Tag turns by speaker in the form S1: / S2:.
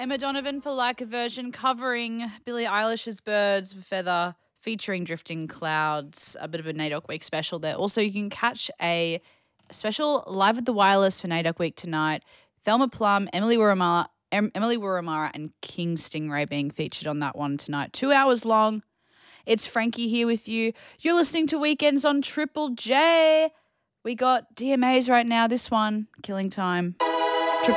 S1: Emma Donovan for Like a Virgin covering Billie Eilish's Birds of a Feather featuring Drifting Clouds, a bit of a NAIDOC Week special there. Also, you can catch a special Live at the Wireless for NAIDOC Week tonight. Thelma Plum, Emily Wuramara, and King Stingray being featured on that one tonight. 2 hours long. It's Frankie here with you. You're listening to Weekends on Triple J. We got DMAs right now. This one, Killing Time.